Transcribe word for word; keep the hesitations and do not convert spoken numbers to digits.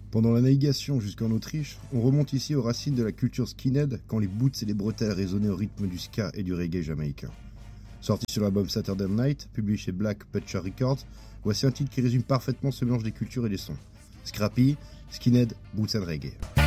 Pendant la navigation jusqu'en Autriche, on remonte ici aux racines de la culture skinhead quand les boots et les bretelles résonnaient au rythme du ska et du reggae jamaïcain. Sorti sur l'album Saturday Night, publié chez Black Butcher Records, voici un titre qui résume parfaitement ce mélange des cultures et des sons. Scrappy, skinhead, boots and reggae.